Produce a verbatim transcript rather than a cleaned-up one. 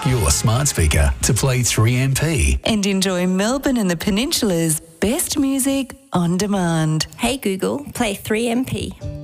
your smart speaker to play three M P. And enjoy Melbourne and the Peninsula's best music on demand. Hey Google, play three M P.